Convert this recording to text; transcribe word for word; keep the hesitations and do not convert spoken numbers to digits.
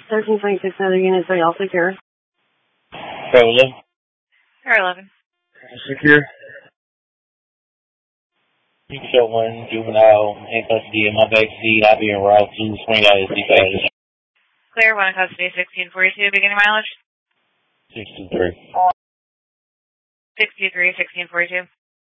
thirteen twenty-six, another unit, so y'all secure. Hello. Air eleven. Secure. Show one juvenile in custody in my backseat. I'll be en route to swing out of the Clear, one in custody, sixteen forty-two, beginning mileage? six two three. six two three, sixteen forty-two.